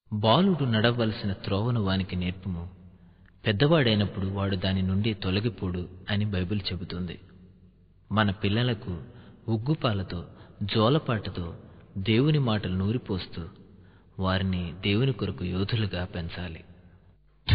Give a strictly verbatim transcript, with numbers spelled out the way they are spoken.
బాలుడు నడవవలసిన త్రోవను వానికి నేర్పుము, పెద్దవాడైనప్పుడు వాడు దాని నుండి తొలగిపోడు అని బైబిల్ చెబుతుంది. మన పిల్లలకు ఉగ్గుపాలతో జోలపాటతో దేవుని మాటలు నూరిపోస్తూ వారిని దేవుని కొరకు యోధులుగా పెంచాలి.